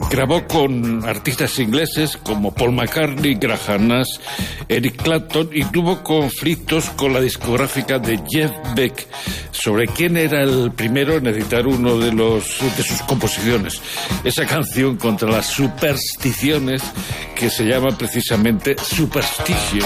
Grabó con artistas ingleses como Paul McCartney, Graham Nash, Eric Clapton, y tuvo conflictos con la discográfica de Jeff Beck sobre quién era el primero en editar uno de sus composiciones. Esa canción contra las supersticiones que se llama precisamente Superstition.